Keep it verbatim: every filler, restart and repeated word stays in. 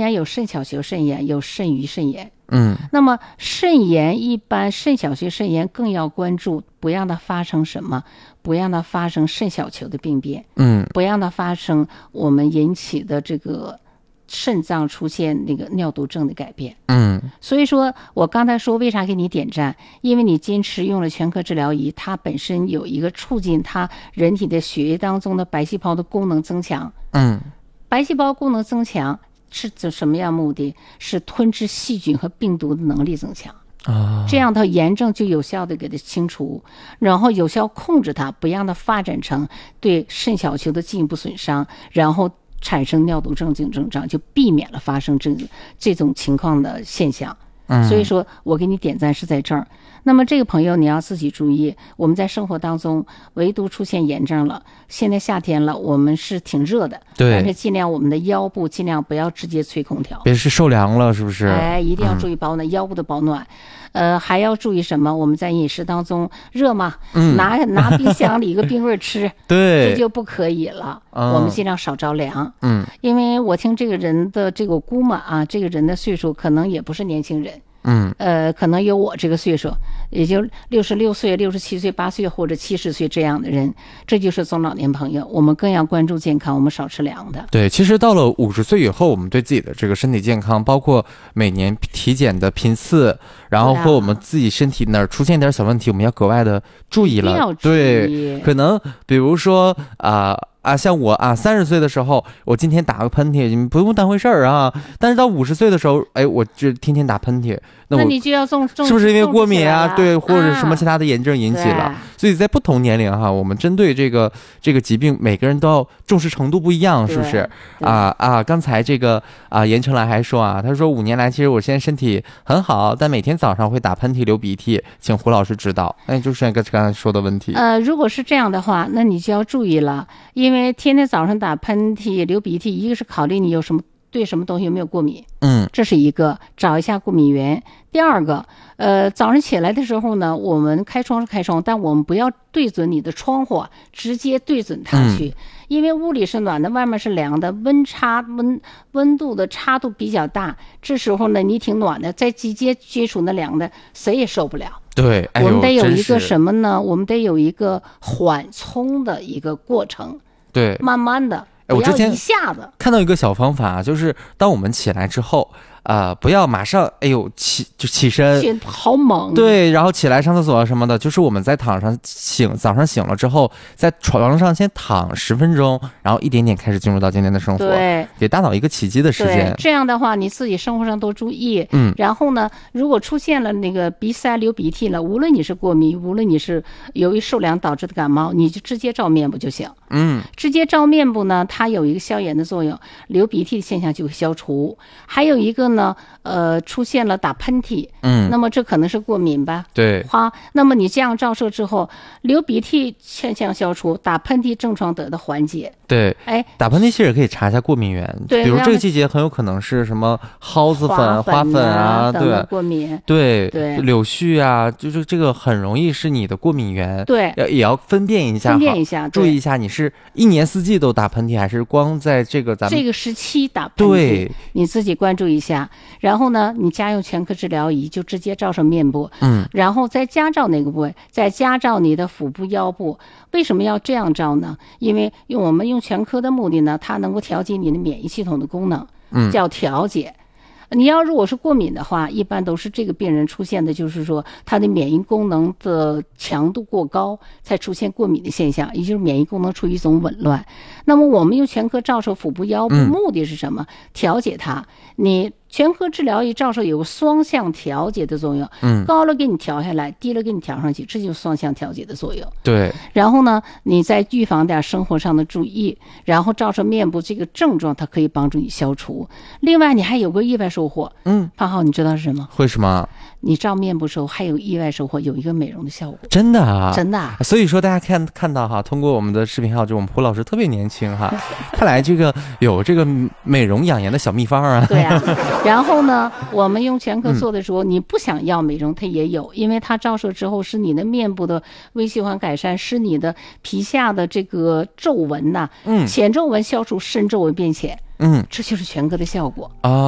炎有肾小球肾炎，有肾盂肾炎。 嗯， 那么肾炎一般肾小球肾炎更要关注，不让它发生什么，不让它发生肾小球的病变， 嗯， 不让它发生我们引起的这个肾脏出现那个尿毒症的改变。 嗯， 所以说我刚才说为啥给你点赞，因为你坚持用了全科治疗仪，它本身有一个促进它人体的血液当中的白细胞的功能增强。 嗯， 白细胞功能增强是指什么样目的？是吞噬细菌和病毒的能力增强。 啊， 这样它炎症就有效的给它清除，然后有效控制它，不让它发展成对肾小球的进一步损伤，然后产生尿毒症这种症状，就避免了发生这这种情况的现象。 嗯， 所以说我给你点赞是在这儿。那么这个朋友你要自己注意，我们在生活当中唯独出现炎症了，现在夏天了，我们是挺热的， 对， 但是尽量我们的腰部尽量不要直接吹空调， 别是受凉了是不是？ 哎，一定要注意保暖，嗯、腰部的保暖。呃，还要注意什么？我们在饮食当中热嘛， 嗯、 拿拿冰箱里一个冰棍吃， 对， 这就不可以了。 嗯、 我们尽量少着凉。 嗯， 因为我听这个人的这个估摸啊，这个人的岁数可能也不是年轻人。 嗯， 呃，可能有我这个岁数，也就六十六岁、六十七岁、八岁或者七十岁这样的人，这就是中老年朋友。我们更要关注健康，我们少吃凉的。 对，其实到了五十岁以后，我们对自己的这个身体健康，包括每年体检的频次，然后和我们自己身体哪儿出现点小问题，我们要格外的注意了。 一定要注意。 对，可能比如说啊。呃啊，像我啊，三十岁的时候，我今天打个喷嚏，你不用当回事儿啊。但是到五十岁的时候，哎，我就天天打喷嚏，那我那你就要重重是不是因为过敏啊？对，或者什么其他的炎症引起了？ 啊、 所以在不同年龄哈，我们针对这个这个疾病，每个人都要重视程度不一样，是不是？啊啊，刚才这个啊，严成来还说啊，他说五年来其实我现在身体很好，但每天早上会打喷嚏、流鼻涕，请胡老师指导。哎，就是那个刚才说的问题。 呃，如果是这样的话，那你就要注意了，因为天天早上打喷嚏、流鼻涕，一个是考虑你有什么对什么东西有没有过敏， 嗯， 这是一个，找一下过敏源。第二个，呃，早上起来的时候呢，我们开窗是开窗，但我们不要对准你的窗户，直接对准它去，嗯、因为屋里是暖的，外面是凉的，温差温温度的差度比较大。这时候呢，你挺暖的，再直接接触那凉的，谁也受不了。 对，哎、 我们得有一个什么呢？我们得有一个缓冲的一个过程， 对， 慢慢的。 我之前一下子看到一个小方法，就是当我们起来之后，呃，不要马上哎呦起就起身， 好猛， 对，然后起来上厕所什么的，就是我们在躺上醒早上醒了之后，在床上先躺十分钟，然后一点点开始进入到今天的生活， 对， 给大脑一个起机的时间。 这样的话，你自己生活上多注意。 嗯， 然后呢，如果出现了那个鼻塞、流鼻涕了，无论你是过敏，无论你是由于受凉导致的感冒，你就直接照面部就行。 嗯， 直接照面部呢，它有一个消炎的作用，流鼻涕的现象就会消除。还有一个呢，呃，出现了打喷嚏， 嗯， 那么这可能是过敏吧？ 对， 好，那么你这样照射之后，流鼻涕现象消除，打喷嚏症状得到缓解。 对， 哎， 打喷嚏其实也可以查一下过敏源， 对， 比如这个季节很有可能是什么蒿子粉、花粉啊，对， 过敏， 对对， 柳絮啊，就是这个很容易是你的过敏源， 对， 要也要分辨一下， 分辨一下， 注意一下，你是一年四季都打喷嚏，还是光在这个咱们这个时期打喷嚏？ 对， 你自己关注一下。然后呢，你家用全科治疗仪就直接照射面部， 嗯， 然后再加照哪个部位？再加照你的腹部、腰部。为什么要这样照呢？因为用我们用全科的目的呢，它能够调节你的免疫系统的功能， 嗯， 叫调节。你要如果是过敏的话，一般都是这个病人出现的，就是说他的免疫功能的强度过高，才出现过敏的现象，也就是免疫功能处于一种紊乱。那么我们用全科照射腹部、腰部，目的是什么？嗯、调节它。你全科治疗仪照射有双向调节的作用， 嗯， 高了给你调下来，低了给你调上去，这就是双向调节的作用。 对。 然后呢，你再预防点生活上的注意，然后照射面部这个症状，它可以帮助你消除。另外，你还有个意外收获， 嗯， 胖浩，你知道是什么？ 会什么？ 你照面部时候还有意外收获，有一个美容的效果。 真的啊， 真的、啊。 所以说大家看看到哈，通过我们的视频号，就我们胡老师特别年轻哈，看来这个有这个美容养颜的小秘方啊。 对啊。然后呢，我们用全科做的时候，嗯、你不想要美容，它也有，因为它照射之后使你的面部的微细环改善，使你的皮下的这个皱纹呐、啊， 嗯， 浅皱纹消除，深皱纹变浅， 嗯， 这就是全科的效果啊。